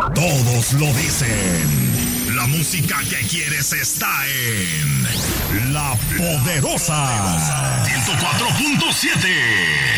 Todos lo dicen. La música que quieres está en La Poderosa 104.7.